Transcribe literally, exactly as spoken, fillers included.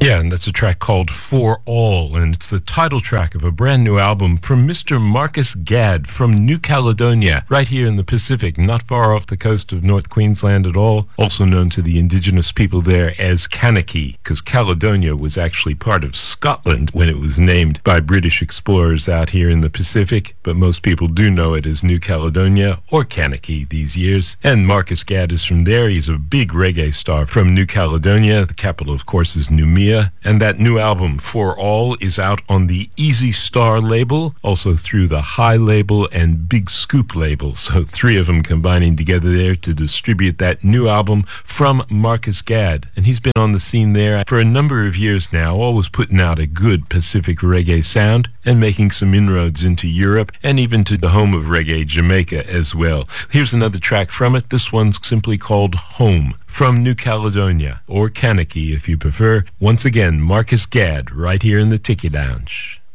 Yeah, and that's a track called For All, and it's the title track of a brand new album from Mister Marcus Gadd from New Caledonia, right here in the Pacific, not far off the coast of North Queensland at all, also known to the indigenous people there as Kanaki, because Caledonia was actually part of Scotland when it was named by British explorers out here in the Pacific, but most people do know it as New Caledonia or Kanaki these years. And Marcus Gadd is from there. He's a big reggae star from New Caledonia. The capital, of course, is Noumea. And that new album, For All, is out on the Easy Star label, also through the High label and Big Scoop label. So three of them combining together there to distribute that new album from Marcus Gadd. And he's been on the scene there for a number of years now, always putting out a good Pacific reggae sound and making some inroads into Europe and even to the home of reggae, Jamaica, as well. Here's another track from it. This one's simply called Home, from New Caledonia, or Kanaki if you prefer. Once again, Marcus Gadd, right here in the Tiki Lounge.